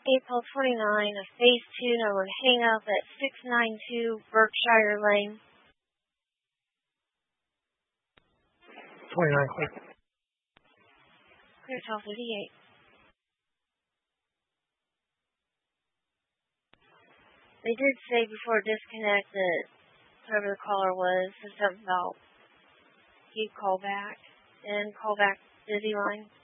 April 29 of Phase 2, and I would hang up at 692 Berkshire Lane. 29, click. Clear 1238. They did say before disconnect that whoever the caller was said something about he'd call back and call back busy line.